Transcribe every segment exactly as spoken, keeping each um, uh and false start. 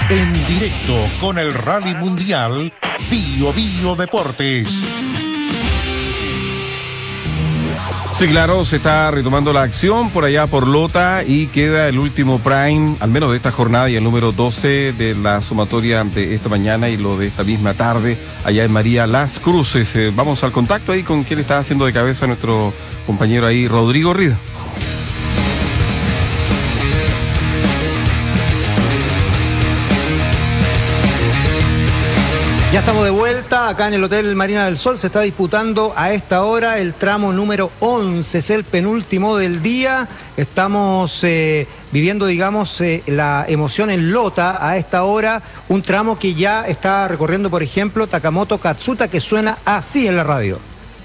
En directo con el Rally Mundial Bio Bio Deportes. Sí, claro, se está retomando la acción por allá por Lota y queda el último prime, al menos de esta jornada, y el número doce de la sumatoria de esta mañana y lo de esta misma tarde allá en María Las Cruces. Eh, vamos al contacto ahí con quien está haciendo de cabeza nuestro compañero ahí, Rodrigo Rida. Ya estamos de vuelta acá en el Hotel Marina del Sol. Se está disputando a esta hora el tramo número once, es el penúltimo del día. Estamos eh, viviendo, digamos, eh, la emoción en Lota a esta hora. Un tramo que ya está recorriendo, por ejemplo, Takamoto Katsuta, que suena así en la radio.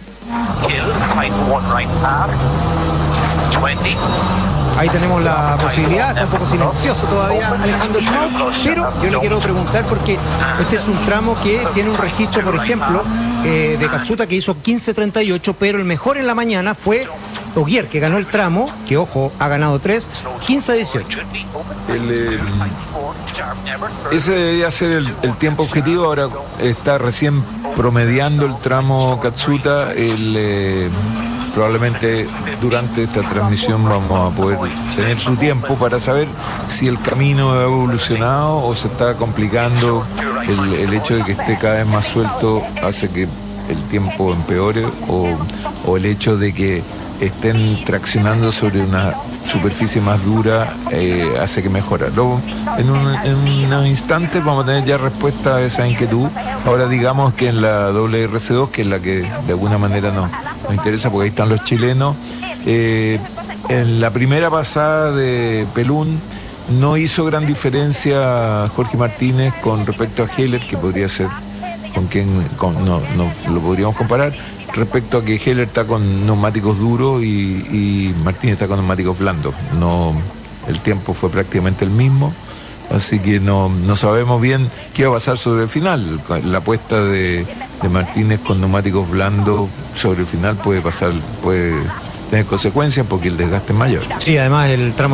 Ahí tenemos la posibilidad, está un poco silencioso todavía Alejandro Schmau, pero yo le quiero preguntar porque este es un tramo que tiene un registro, por ejemplo, eh, de Katsuta que hizo quince treinta y ocho, pero el mejor en la mañana fue Ogier, que ganó el tramo, que ojo, ha ganado tres, quince a dieciocho. El, eh, ese debería ser el, el tiempo objetivo. Ahora está recién promediando el tramo Katsuta. El... Eh, Probablemente durante esta transmisión vamos a poder tener su tiempo para saber si el camino ha evolucionado o se está complicando. El, el hecho de que esté cada vez más suelto hace que el tiempo empeore, o, o el hecho de que estén traccionando sobre una superficie más dura eh, hace que mejora. Luego, en, un, en unos instantes vamos a tener ya respuesta a esa inquietud. Ahora digamos que en la W R C dos, que es la que de alguna manera nos, nos interesa porque ahí están los chilenos, eh, en la primera pasada de Pelún no hizo gran diferencia Jorge Martínez con respecto a Heller, que podría ser con quien con, no, no lo podríamos comparar, respecto a que Heller está con neumáticos duros y, y Martínez está con neumáticos blandos. No, el tiempo fue prácticamente el mismo, así que no, no sabemos bien qué va a pasar sobre el final. La apuesta de, de Martínez con neumáticos blandos sobre el final puede pasar, puede tener consecuencias porque el desgaste es mayor. Sí, además el tramo